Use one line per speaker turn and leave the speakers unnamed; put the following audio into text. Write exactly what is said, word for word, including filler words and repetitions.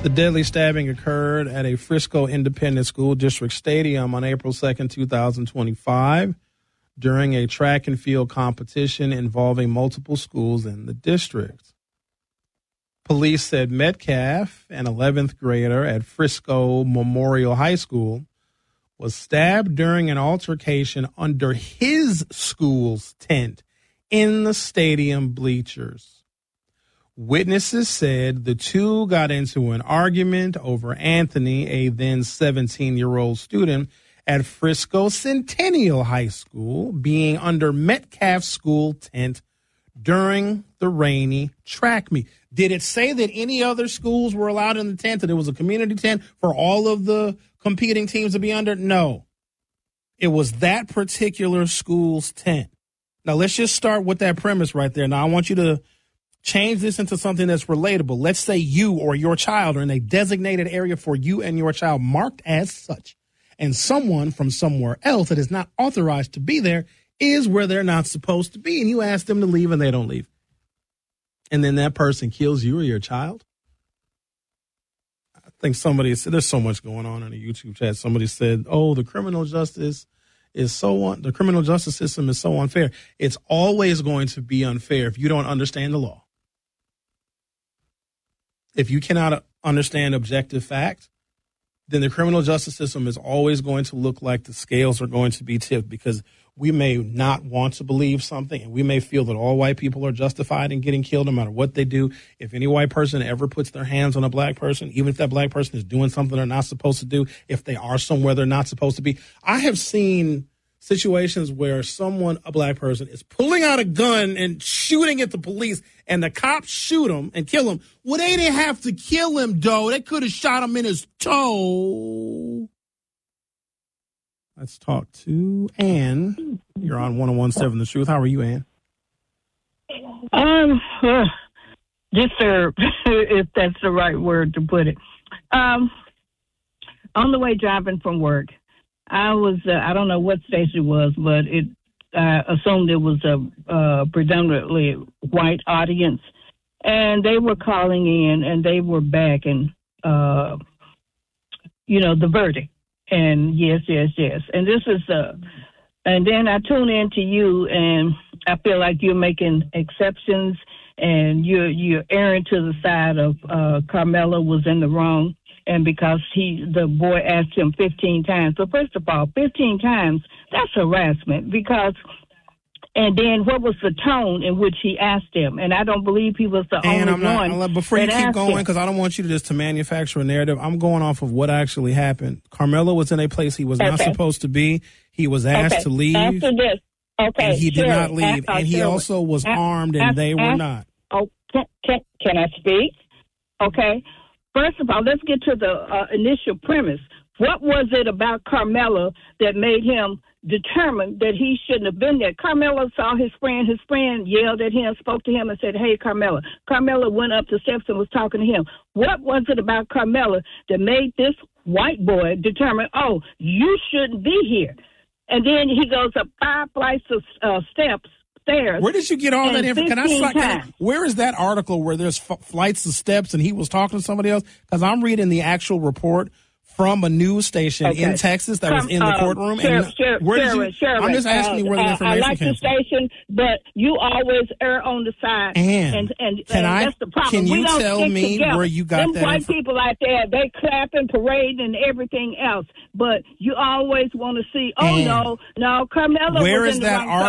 The deadly stabbing occurred at a Frisco Independent School District stadium on April second, twenty twenty-five, during a track and field competition involving multiple schools in the district. Police said Metcalf, an eleventh grader at Frisco Memorial High School, was stabbed during an altercation under his school's tent in the stadium bleachers. Witnesses said the two got into an argument over Anthony, a then seventeen-year-old student at Frisco Centennial High School, being under Metcalf's school tent during the rainy track meet. Did it say that any other schools were allowed in the tent, that it was a community tent for all of the competing teams to be under? No. It was that particular school's tent. Now, let's just start with that premise right there. Now, I want you to change this into something that's relatable. Let's say you or your child are in a designated area for you and your child marked as such, and someone from somewhere else that is not authorized to be there is where they're not supposed to be, and you ask them to leave and they don't leave. And then that person kills you or your child. I think somebody said, there's so much going on in the YouTube chat. Somebody said, oh, the criminal justice is so un- the criminal justice system is so unfair. It's always going to be unfair if you don't understand the law. If you cannot understand objective fact, then the criminal justice system is always going to look like the scales are going to be tipped, because we may not want to believe something, and we may feel that all white people are justified in getting killed no matter what they do. If any white person ever puts their hands on a black person, even if that black person is doing something they're not supposed to do, if they are somewhere they're not supposed to be. I have seen situations where someone, a black person, is pulling out a gun and shooting at the police, and the cops shoot him and kill him. Well, they didn't have to kill him, though. They could have shot him in his toe. Let's talk to Ann. You're on one oh one point seven The Truth. How are you, Ann?
Um, uh, disturbed, if that's the right word to put it. Um, on the way driving from work, I was, uh, I don't know what station it was, but it uh, assumed it was a uh, predominantly white audience. And they were calling in, and they were backing, uh, you know, the verdict. And yes, yes, yes. And this is, uh, and then I tune in to you, and I feel like you're making exceptions, and you're, you're erring to the side of uh, Carmelo was in the wrong. And because he, the boy asked him fifteen times. So first of all, fifteen times, that's harassment, because, and then what was the tone in which he asked him? And I don't believe he was the
and
only
I'm not,
one.
I'm, before you keep going, because I don't want you to just to manufacture a narrative, I'm going off of what actually happened. Carmelo was in a place he was okay. not supposed to be. He was asked
okay.
to leave.
After this, okay.
And he did
sure.
not leave.
Uh,
and he
sure.
also was
uh,
armed, and
uh,
they
uh,
were not.
Oh, can, can, can I speak? Okay. First of all, let's get to the uh, initial premise. What was it about Carmelo that made him determined that he shouldn't have been there? Carmelo saw his friend. His friend yelled at him, spoke to him, and said, hey, Carmelo. Carmelo went up the steps and was talking to him. What was it about Carmelo that made this white boy determine, oh, you shouldn't be here? And then he goes up five flights of uh, steps. Stairs.
Where did you get all that information? Can I, can I, where is that article where there's f- flights of steps and he was talking to somebody else? Because I'm reading the actual report from a news station okay. in Texas that Come, was in the courtroom.
Um,
and
sure,
where
sure,
did you,
sure,
I'm just asking uh, you where the information
uh, I like
came
the station, but you always err on the side.
And,
and, and,
can
and
I,
that's the problem.
Can you
we don't
tell me
together.
where you got
Them
that?
Them white
inf-
people out there, they clapping, parading, and everything else. But you always want to see, oh, and no, no, Carmelo
where
was
is
in
that
the wrong